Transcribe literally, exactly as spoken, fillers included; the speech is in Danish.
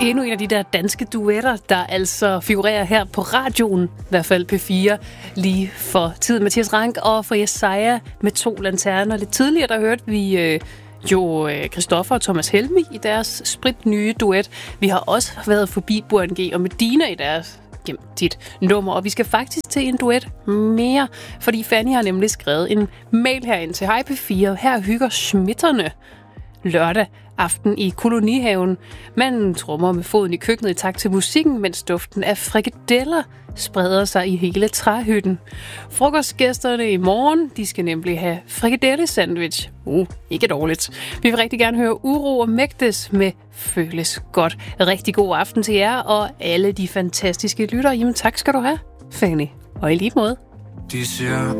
Endnu en af de der danske duetter, der altså figurerer her på radioen, i hvert fald P fire, lige for tid. Mathias Rank og for Jesaja med To Lanterner. Lidt tidligere, der hørte vi øh, jo Christoffer og Thomas Helmig i deres spritnye duet. Vi har også været forbi Burhan G og Medina i deres gennem dit nummer, og vi skal faktisk til en duet mere, fordi Fanny har nemlig skrevet en mail herind til Hej P fire. Her hygger Schmitterne lørdag aften i kolonihaven. Manden trommer med foden i køkkenet i takt til musikken, mens duften af frikadeller spreder sig i hele træhytten. Frokostgæsterne i morgen, de skal nemlig have frikadelle-sandwich. Uh, ikke dårligt. Vi vil rigtig gerne høre Uro og Mægtes med Føles Godt. Rigtig god aften til jer og alle de fantastiske lyttere. Jamen tak skal du have, Fanny. Og i lige måde. De siger,